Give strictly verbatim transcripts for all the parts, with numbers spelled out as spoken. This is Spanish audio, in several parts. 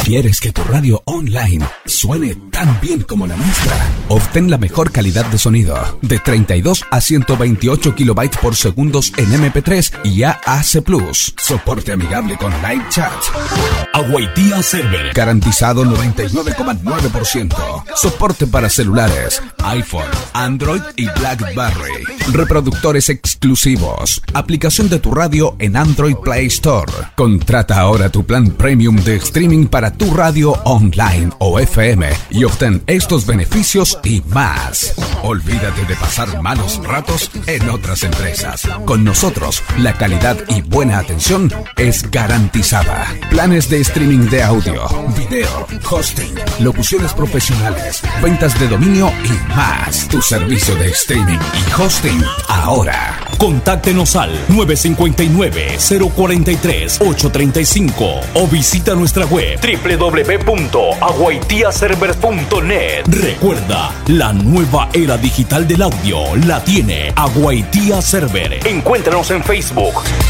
¿Quieres que tu radio online suene tan bien como la nuestra? Obtén la mejor calidad de sonido de treinta y dos a ciento veintiocho kilobytes por segundo en eme pe tres y A A C plus. Soporte amigable con live chat. Aguaitía Server. Garantizado noventa y nueve coma nueve por ciento. Soporte para celulares, iPhone, Android y BlackBerry. Reproductores exclusivos. Aplicación de tu radio en Android Play Store. Contrata ahora tu plan premium de streaming para tu radio online o F M y obtén estos beneficios y más. Olvídate de pasar malos ratos en otras empresas. Con nosotros, la calidad y buena atención es garantizada. Planes de streaming de audio, video, hosting, locuciones profesionales, ventas de dominio y más. Tu servicio de streaming y hosting ahora. Contáctenos al nueve cinco nueve, cero cuatro tres, ocho tres cinco o visita nuestra web doble u doble u doble u punto aguaitía server punto net. Recuerda, la nueva era digital del audio la tiene Aguaitía Server. Encuéntranos en Facebook.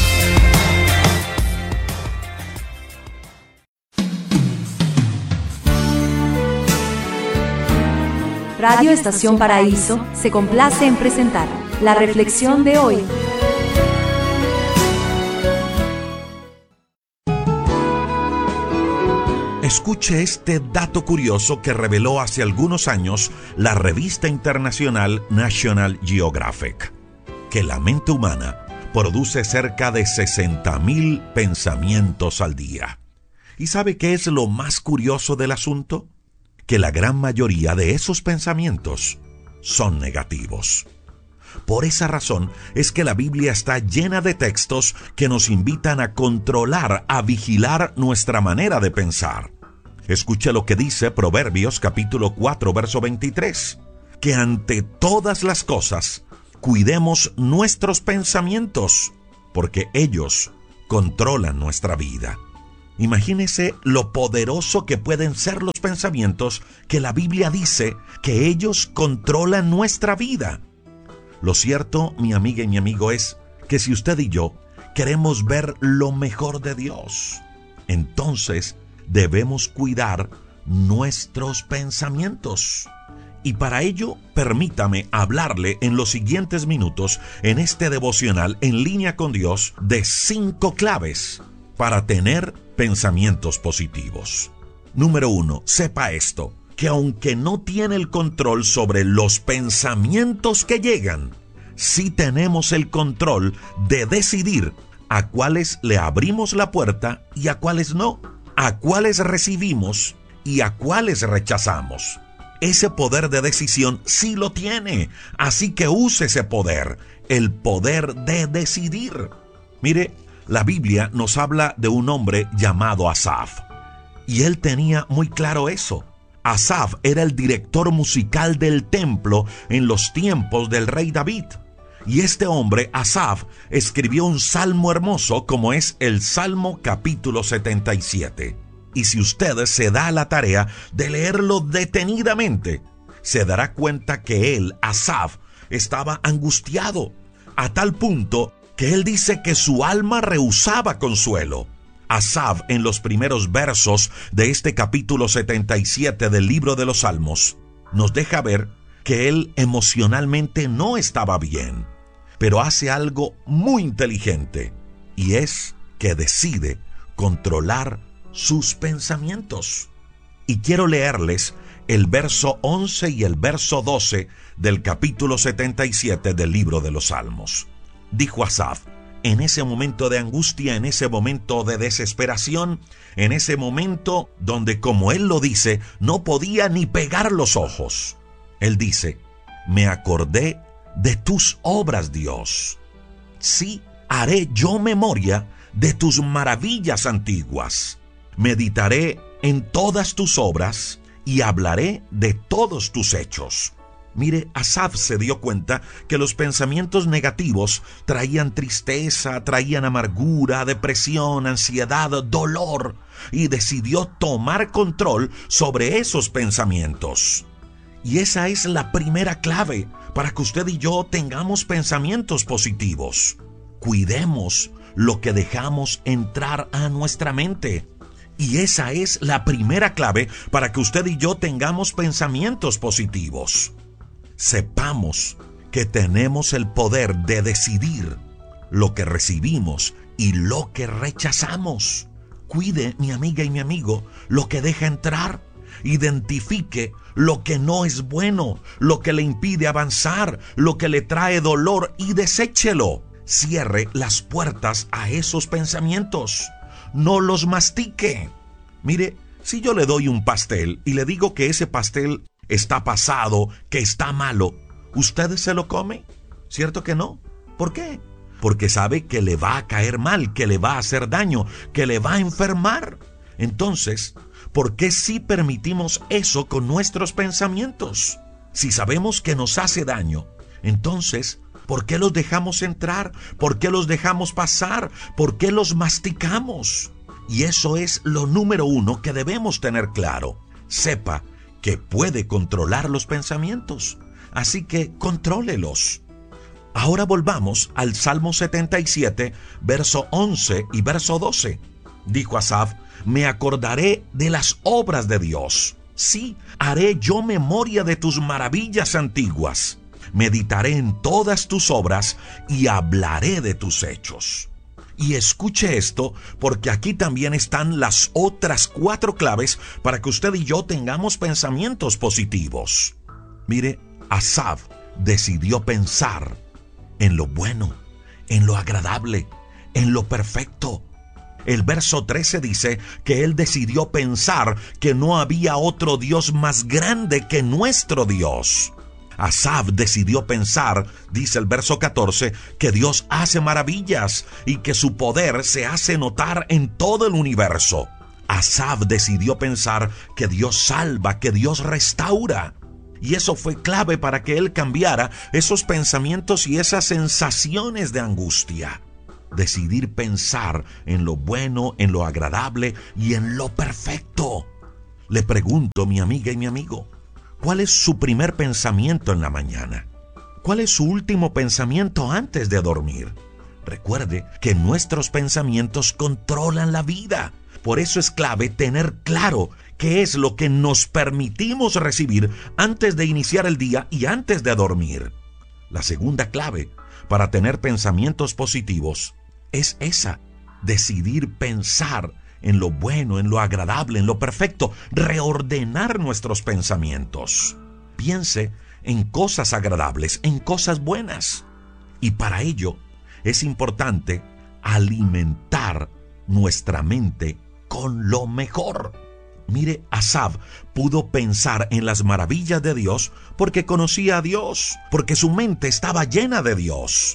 Radio Estación Paraíso se complace en presentar la reflexión de hoy. Escuche este dato curioso que reveló hace algunos años la revista internacional National Geographic, que la mente humana produce cerca de sesenta mil pensamientos al día. ¿Y sabe qué es lo más curioso del asunto? Que la gran mayoría de esos pensamientos son negativos. Por esa razón es que la Biblia está llena de textos que nos invitan a controlar, a vigilar nuestra manera de pensar. Escuche lo que dice Proverbios capítulo cuatro, verso veintitrés, que ante todas las cosas cuidemos nuestros pensamientos, porque ellos controlan nuestra vida. Imagínese lo poderoso que pueden ser los pensamientos que la Biblia dice que ellos controlan nuestra vida. Lo cierto, mi amiga y mi amigo, es que si usted y yo queremos ver lo mejor de Dios, entonces debemos cuidar nuestros pensamientos. Y para ello, permítame hablarle en los siguientes minutos en este devocional En Línea con Dios de cinco claves para tener pensamientos positivos. Número uno, sepa esto, que aunque no tiene el control sobre los pensamientos que llegan, sí tenemos el control de decidir a cuáles le abrimos la puerta y a cuáles no, a cuáles recibimos y a cuáles rechazamos. Ese poder de decisión sí lo tiene, así que use ese poder, el poder de decidir. Mire, la Biblia nos habla de un hombre llamado Asaf, y él tenía muy claro eso. Asaf era el director musical del templo en los tiempos del rey David. Y este hombre, Asaf, escribió un salmo hermoso como es el Salmo capítulo setenta y siete. Y si usted se da la tarea de leerlo detenidamente, se dará cuenta que él, Asaf, estaba angustiado, a tal punto que él dice que su alma rehusaba consuelo. Asaf, en los primeros versos de este capítulo setenta y siete del libro de los Salmos, nos deja ver que él emocionalmente no estaba bien, pero hace algo muy inteligente, y es que decide controlar sus pensamientos. Y quiero leerles el verso once y el verso doce del capítulo setenta y siete del libro de los Salmos. Dijo Asaf, en ese momento de angustia, en ese momento de desesperación, en ese momento donde, como él lo dice, no podía ni pegar los ojos. Él dice, me acordé de tus obras, Dios. Sí, haré yo memoria de tus maravillas antiguas. Meditaré en todas tus obras y hablaré de todos tus hechos. Mire, Asaf se dio cuenta que los pensamientos negativos traían tristeza, traían amargura, depresión, ansiedad, dolor, y decidió tomar control sobre esos pensamientos. Y esa es la primera clave para que usted y yo tengamos pensamientos positivos. Cuidemos lo que dejamos entrar a nuestra mente. Y esa es la primera clave para que usted y yo tengamos pensamientos positivos. Sepamos que tenemos el poder de decidir lo que recibimos y lo que rechazamos. Cuide, mi amiga y mi amigo, lo que deja entrar. Identifique lo que no es bueno, lo que le impide avanzar, lo que le trae dolor y deséchelo. Cierre las puertas a esos pensamientos. No los mastique. Mire, si yo le doy un pastel y le digo que ese pastel está pasado, que está malo, ¿usted se lo come? ¿Cierto que no? ¿Por qué? Porque sabe que le va a caer mal, que le va a hacer daño, que le va a enfermar. Entonces, ¿por qué sí permitimos eso con nuestros pensamientos? Si sabemos que nos hace daño, entonces, ¿por qué los dejamos entrar? ¿Por qué los dejamos pasar? ¿Por qué los masticamos? Y eso es lo número uno que debemos tener claro. Sepa que puede controlar los pensamientos, así que contrólelos. Ahora volvamos al Salmo setenta y siete, verso once y verso doce. Dijo Asaf: me acordaré de las obras de Dios. Sí, haré yo memoria de tus maravillas antiguas. Meditaré en todas tus obras y hablaré de tus hechos. Y escuche esto, porque aquí también están las otras cuatro claves para que usted y yo tengamos pensamientos positivos. Mire, Asaf decidió pensar en lo bueno, en lo agradable, en lo perfecto. El verso trece dice que él decidió pensar que no había otro Dios más grande que nuestro Dios. Asaf decidió pensar, dice el verso catorce, que Dios hace maravillas y que su poder se hace notar en todo el universo. Asaf decidió pensar que Dios salva, que Dios restaura. Y eso fue clave para que él cambiara esos pensamientos y esas sensaciones de angustia. Decidir pensar en lo bueno, en lo agradable y en lo perfecto. Le pregunto, mi amiga y mi amigo, ¿cuál es su primer pensamiento en la mañana? ¿Cuál es su último pensamiento antes de dormir? Recuerde que nuestros pensamientos controlan la vida. Por eso es clave tener claro qué es lo que nos permitimos recibir antes de iniciar el día y antes de dormir. La segunda clave para tener pensamientos positivos es esa: decidir pensar en lo bueno, en lo agradable, en lo perfecto, reordenar nuestros pensamientos. Piense en cosas agradables, en cosas buenas. Y para ello es importante alimentar nuestra mente con lo mejor. Mire, Asaf pudo pensar en las maravillas de Dios porque conocía a Dios, porque su mente estaba llena de Dios.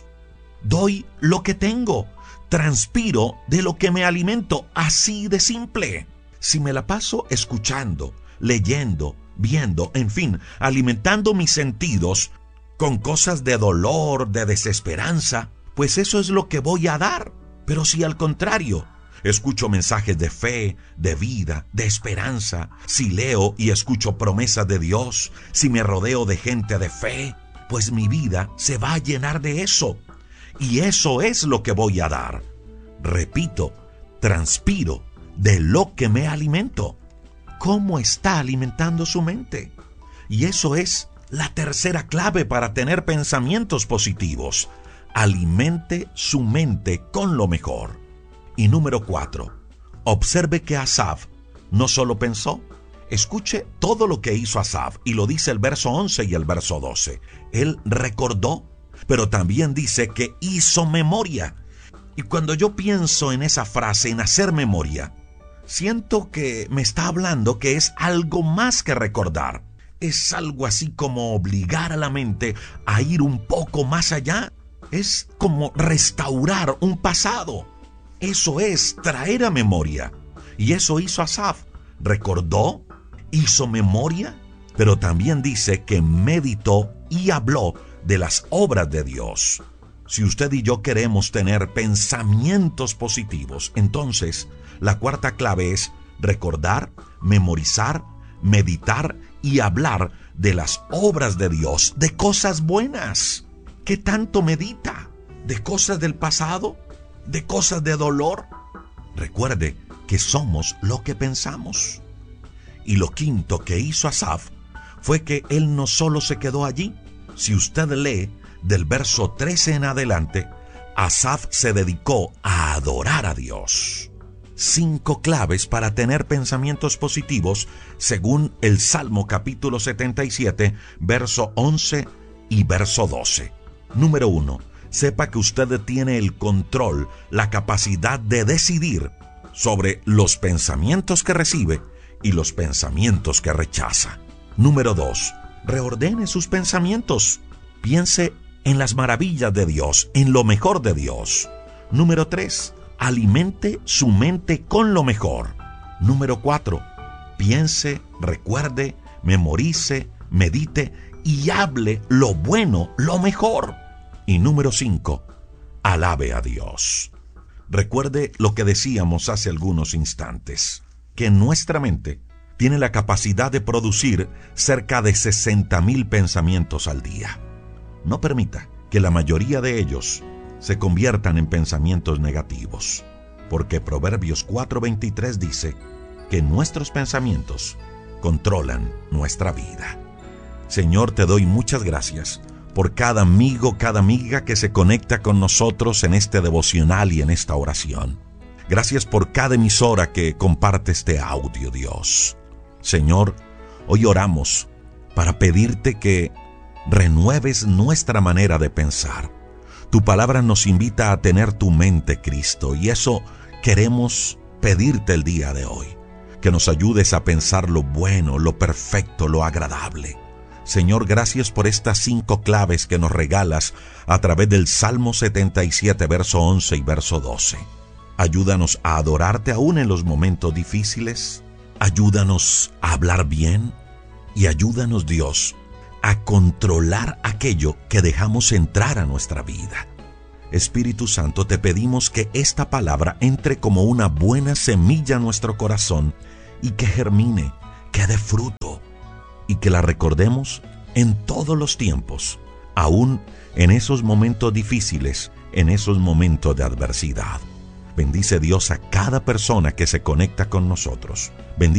Doy lo que tengo, transpiro de lo que me alimento, así de simple. Si me la paso escuchando, leyendo, viendo, en fin, alimentando mis sentidos con cosas de dolor, de desesperanza, pues eso es lo que voy a dar. Pero si al contrario, escucho mensajes de fe, de vida, de esperanza, si leo y escucho promesas de Dios, si me rodeo de gente de fe, pues mi vida se va a llenar de eso. Y eso es lo que voy a dar. Repito, transpiro de lo que me alimento. ¿Cómo está alimentando su mente? Y eso es la tercera clave para tener pensamientos positivos. Alimente su mente con lo mejor. Y número cuatro, observe que Asaf no solo pensó. Escuche todo lo que hizo Asaf, y lo dice el verso once y el verso doce. Él recordó, pero también dice que hizo memoria. Y cuando yo pienso en esa frase, en hacer memoria, siento que me está hablando que es algo más que recordar. Es algo así como obligar a la mente a ir un poco más allá. Es como restaurar un pasado. Eso es traer a memoria. Y eso hizo Asaf. Recordó, hizo memoria, pero también dice que meditó y habló de las obras de Dios. Si usted y yo queremos tener pensamientos positivos, entonces la cuarta clave es recordar, memorizar, meditar y hablar de las obras de Dios, de cosas buenas. ¿Qué tanto medita? ¿De cosas del pasado? ¿De cosas de dolor? Recuerde que somos lo que pensamos. Y lo quinto que hizo Asaf fue que él no solo se quedó allí. Si usted lee del verso trece en adelante, Asaf se dedicó a adorar a Dios. Cinco claves para tener pensamientos positivos según el Salmo capítulo setenta y siete, verso once y verso doce. Número uno, sepa que usted tiene el control, la capacidad de decidir sobre los pensamientos que recibe y los pensamientos que rechaza. Número dos, reordene sus pensamientos. Piense en las maravillas de Dios, en lo mejor de Dios. Número tres, alimente su mente con lo mejor. Número cuatro, piense, recuerde, memorice, medite y hable lo bueno, lo mejor. Y número cinco, alabe a Dios. Recuerde lo que decíamos hace algunos instantes, que nuestra mente tiene la capacidad de producir cerca de sesenta mil pensamientos al día. No permita que la mayoría de ellos se conviertan en pensamientos negativos, porque Proverbios cuatro veintitrés dice que nuestros pensamientos controlan nuestra vida. Señor, te doy muchas gracias por cada amigo, cada amiga que se conecta con nosotros en este devocional y en esta oración. Gracias por cada emisora que comparte este audio, Dios. Señor, hoy oramos para pedirte que renueves nuestra manera de pensar. Tu palabra nos invita a tener tu mente, Cristo, y eso queremos pedirte el día de hoy. Que nos ayudes a pensar lo bueno, lo perfecto, lo agradable. Señor, gracias por estas cinco claves que nos regalas a través del Salmo setenta y siete, verso once y verso doce. Ayúdanos a adorarte aún en los momentos difíciles. Ayúdanos a hablar bien y ayúdanos, Dios, a controlar aquello que dejamos entrar a nuestra vida. Espíritu Santo, te pedimos que esta palabra entre como una buena semilla a nuestro corazón y que germine, que dé fruto y que la recordemos en todos los tiempos, aún en esos momentos difíciles, en esos momentos de adversidad. Bendice, Dios, a cada persona que se conecta con nosotros. Bendice